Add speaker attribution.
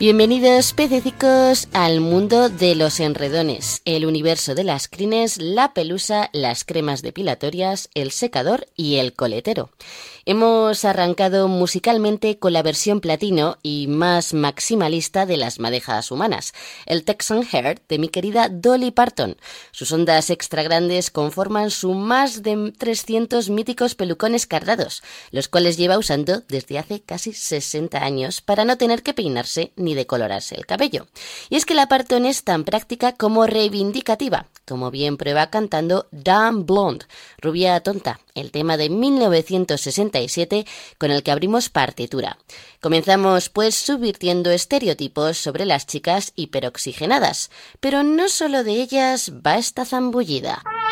Speaker 1: Bienvenidos pececicos al mundo de los enredones, el universo de las crines, la pelusa, las cremas depilatorias, el secador y el coletero. Hemos arrancado musicalmente con la versión platino y más maximalista de las madejas humanas, el Texan Hair de mi querida Dolly Parton. Sus ondas extra grandes conforman su más de 300 míticos pelucones cardados, los cuales lleva usando desde hace casi 60 años para no tener que peinarse ni decolorarse el cabello. Y es que la Parton es tan práctica como reivindicativa, como bien prueba cantando Dumb Blonde, Rubia Tonta, el tema de 1967 con el que abrimos partitura. Comenzamos pues subvirtiendo estereotipos sobre las chicas hiperoxigenadas, pero no solo de ellas va esta zambullida.